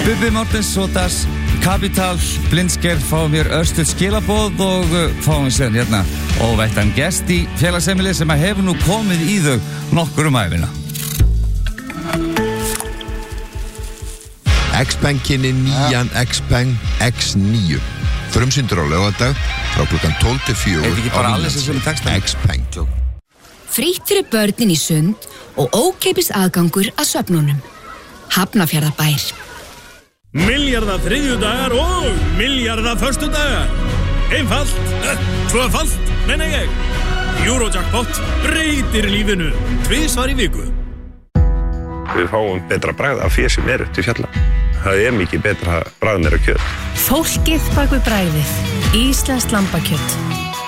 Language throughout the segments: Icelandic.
Bubbi Mortens og Das Kapital Blindsker fáum hér örstuð skilaboð og fáum við sér hérna óvættan gest í félagsheimili sem að hefur nú komið í þau nokkur ævina. X-Bankinni nýjan X-Bank X9 frumsýndur á laugardag frá klukkan 12 til 4 ekki bara allir sem texta X-Bank Frítt fyrir börnin í sund og ókeypis aðgangur að svefnunum. Hafnarfjarðarbær. Milljarða þriðjudagar og milljarða föstudagar. Einfalt, tvöfalt, meina ég. Eurojackpot breytir lífinu tvisvar í viku. Við fáum betra bragð af því sem eru til fjalla. Það mikið betra bragð meira kjöt. Fólkið bak við bragðið. Íslenskt lambakjöt.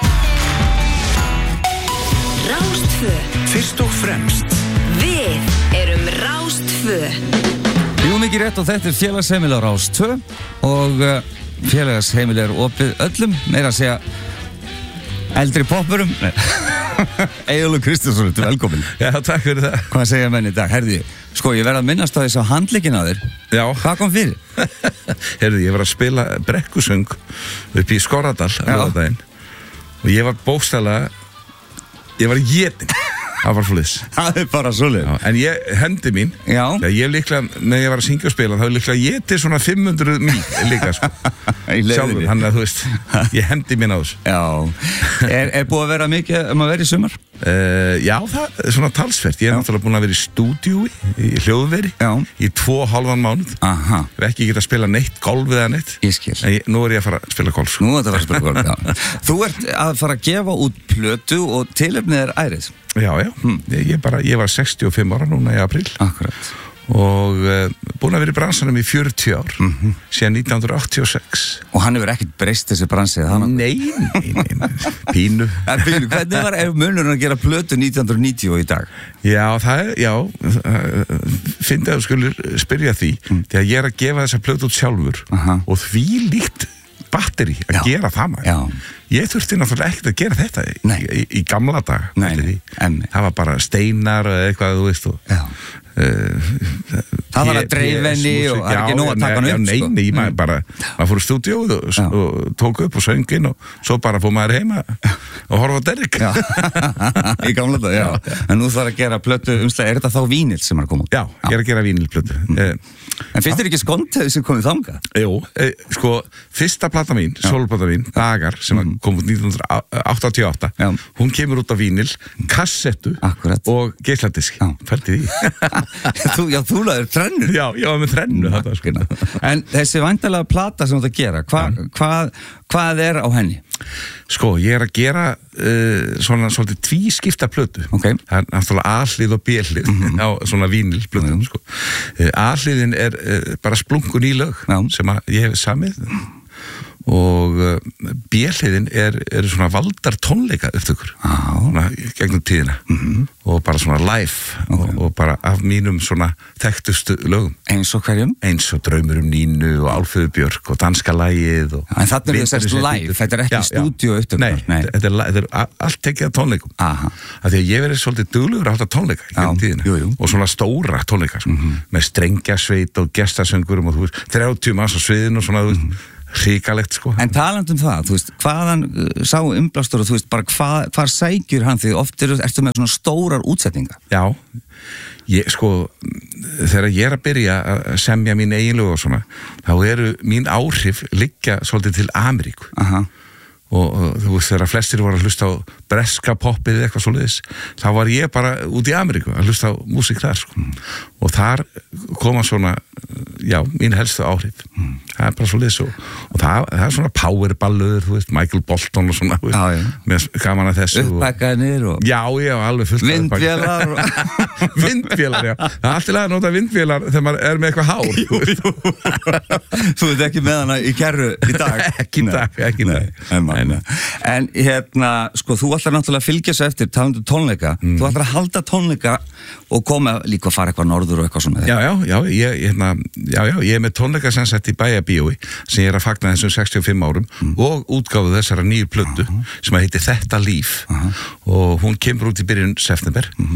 Rástfö. Fyrst og fremst. Við erum Rástfö. Jú, mikið rétt og þetta félagsheimili á Rástfö og félagsheimili opið öllum, meira að segja eldri poppurum. Eyjólfur Kristjánsson, velkomin. Já, takk fyrir það. Hvað segja menn í dag? Herði, sko, ég verð að minnast á þess að handleggin á þér. Já. Hvað kom fyrir? Herði, ég var að spila brekkusöng upp í Skorradal á laugardaginn og ég var bókstaflega, ég var étinn. Það var svoleiðis. Það bara svoleiðis. En ég, hendi mín, ég líklega, þegar ég var að syngja og spila, þá líklega étið svona 500 míl líka, sko. Sjálfur, hann að þú veist, ég hendi mín á þessu. Já. Er búið að vera mikið að vera í sumar? Já, það er svona talsvert. Ég er náttúrulega búin að vera í stúdíói, í hljóðveri, í 2,5 mánuð. Aha. Ég hef ekki getað að spila neitt golf eða neitt. Ég skil. En nú er ég að fara að spila golf. Nú er þetta að fara að spila golf, já. Þú ert að fara að gefa út plötu og tilefnið er ærið. Já. Ég var 65 ára núna í apríl. Akkurat. Og búin að vera í bransanum í 40 ár, síðan 1986. Og hann hefur ekkert breyst þessi bransi, eða hann? Nei, pínu. Hvernig var munurinn að gera plötu 1990 og í dag? Já, fyndi að þú skulur spyrja því, þegar ég er að gefa þessa plötu út sjálfur og því líkt batteri að gera það maður. Ég þurfti náttúrulega ekkert að gera þetta í gamla dag. Það var bara steinar og eitthvað, þú veist. Það var að dreifenni og það er ekki nóg að taka hann upp. Nei, maður fór í stúdíóið og tók upp og söngin og svo bara fór maður heima og horfa á Derrick. Í gamla dag, já. En nú þarf að gera plötu umslag, er þetta þá vínill sem er að koma út? Já, ég er að gera vínilplötu. En finnst þér ekki skondið sem komið þangað? Jú, sko, fyrsta plata mín, sólplata mín, Dagar, sem kom út 1988, hún kemur út á vínil, kassettu og geisladisk. Fældi því. Já, þú laður þrennur. Já, ég var með þrennu þetta, sko. En þessi væntanlega plata sem þú ert að gera, hvað er á henni? Sko, ég er að gera svona svolítið tvískipta plötu. Það er náttúrulega A-hlið og B-hlið á svona vínilplötum, sko. A-hliðin er bara splunkun í lög sem að ég hef samið og B-hliðin eru svona valdar tónleika upptökur gegnum tíðina og bara svona live og bara af mínum svona þekktustu lögum. Eins og hverjum? Eins og Draumur Nínu og Álfheiður Björk og Danska lagið. En þarna er þessast live, þetta er ekki stúdíó upptökur? Nei, þetta er allt tekið af tónleikum. Af því að ég verið svolítið duglegur að halda tónleika gegnum tíðina og svona stóra tónleika með strengjasveit og gestasöngurum og þú veist, 30 manns á sviðinu og svona, þú veist, hrikalegt, sko. En talandum það, þú veist, hvaðan sá umblástur og þú veist, bara hvar sækjur hann því oft ertu með svona stórar útsetningar? Já, sko, þegar ég er að byrja að semja mín eiginlög og svona, þá eru mín áhrif liggja svolítið til Ameríku. Og þú veist, þegar flestir voru að hlusta á breska poppið eða eitthvað svoleiðis, þá var ég bara út í Ameríku að hlusta á músík þar, sko. Og þar koma svona, já, mín helstu áhrif. Það er bara svoleiðis og það er svona powerballur, þú veist, Michael Bolton og svona, þú veist, með gaman að þessu. Uppbækkanir og... Já, alveg fullt. Vindvélar og... Vindvélar, já. Það er alltaf að nota vindvélar þegar maður er með eitthvað hár. Jú. Þú veit ekki með hana í kerru í dag? Ekki í dag, ekki í dag. En hérna, sko, þú ætlar náttúrulega að fylgja svo eftir talandu tónleika, þú ætlar að halda tónleika og koma líka að fara eitthvað norður og eitthvað svona. Ég er með tónleika sem sett í Bæjarbíói sem ég er að fagna þessum 65 árum og útgáfu þessara nýju plötu sem að heiti Þetta líf og hún kemur út í byrjun september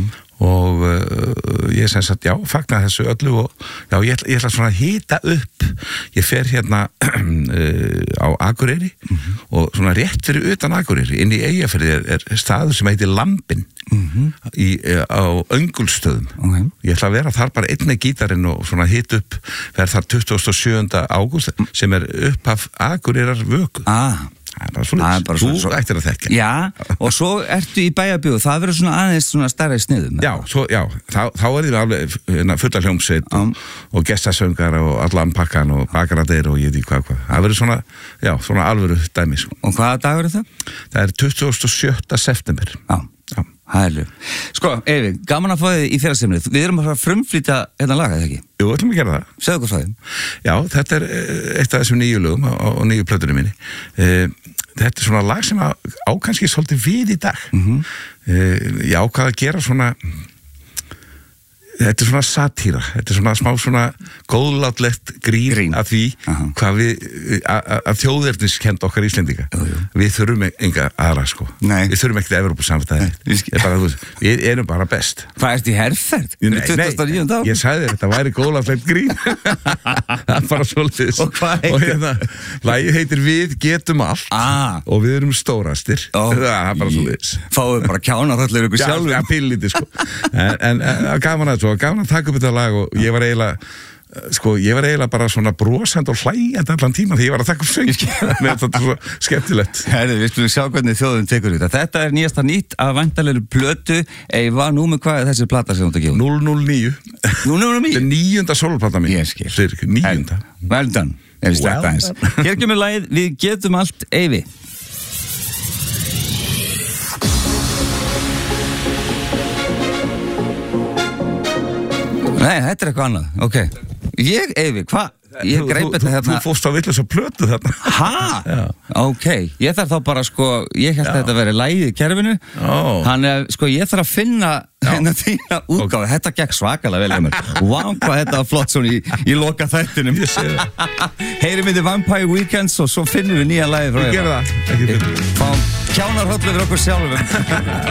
og ég sem sagt, já, fagna þessu öllu og já, ég ætla svona að hita upp. Ég fer hérna á Akureyri og svona rétt fyrir utan Akureyri, inn í Eyjafirði er staður sem heitir Lambinn á Öngulsstöðum. Okay. Ég ætla að vera þar bara einni gítarinn og svona hita upp, verð þar 27. ágúst sem er upphaf Akureyrar vöku. Það er bara svona, þú ættir að þekka. Já, og svo ertu í Bæjarbíó, það verður svona aðeins svona stærra í sniðum. Já, þá er þið alveg fulla hljómsveit og gestasöngar og allan pakkan og bakaradeir og ég veit hvað. Það verður svona, já, svona alvöru dæmi. Og hvaða dagur er það? Það er 27. september. Já, hælu. Sko, Eyvi, gaman að fá þið í félagsheimilið. Við erum að fara að frumflytja hérna lag, eða ekki? Jú, ætlum að gera það. Segðu hvað frá þeim. Já, þetta er eitt af þessum nýju lögum á nýju plötunum minni. Þetta er svona lag sem á kannski svolítið við í dag. Ég ákvað að gera svona, þetta er svona satíra, þetta er svona smá svona góðlátlegt grín af því hvað við að þjóðerniskend okkar Íslendinga. Við þurfum enga aðra sko. Nei. Við þurfum ekkert Evrópusamfélagi. Við erum bara best. Hvað ertu í herferð? Nei, ég sagði þetta væri góðlátlegt grín. Það er bara svolítið. Og hvað heitir? Og hérna, lagið heitir Við getum allt og við erum stórastir. Það er bara svolítið. Fáum bara kjánarhöllur ykkur sjálfur. Já, pínlítið sko. En gaman að taka upp þetta lag og ég var eiginlega bara svona brosand og hlæjandi allan tíma því ég var að taka upp söng. Þetta er svo skemmtilegt. Herri, við skulum sjá hvernig þjóðum tekur þetta. Þetta er nýjasta nýtt af væntanlegri plötu. Eyva, númer hvað er þessi plata sem þú ert að gefa? 009. 009? Þetta er 9. sólplata mín. Ég skil. 9. Well done. Ef við sletta eins. Hér kemur lagið Við getum allt, Eyvi. Nei, þetta er eitthvað annað, ok. Eyvi, hvað? Ég greip þetta hérna. Þú fórst á vitlaus á plötu þarna. Já. Ok, ég þarf þá bara sko, ég held að þetta veri lagið í kerfinu. Þannig að sko, ég þarf að finna hérna þína útgáfu. Þetta gekk svakalega vel hjá mér. Vá, hvað þetta var flott svona í loka þættinum. Ég sé það. Heyrim við The Vampire Weekends og svo finnum við nýja lagið frá Eyva. Ég gera það. Fáum kjánarhöllu fyrir okkur sjálfum.